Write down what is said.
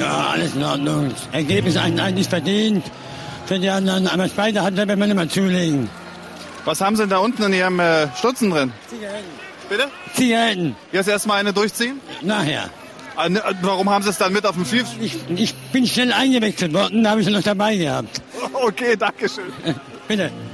Ja, alles in Ordnung. Ergebnis eigentlich verdient. Für die anderen, aber beide hat wenn man immer zulegen. Was haben Sie denn da unten in Ihrem Stutzen drin? Zigaretten. Bitte? Zigaretten. Jetzt erstmal eine durchziehen? Nachher. Warum haben Sie es dann mit auf dem Schiff? Ich bin schnell eingewechselt worden, da habe ich es noch dabei gehabt. Okay, danke schön. Bitte.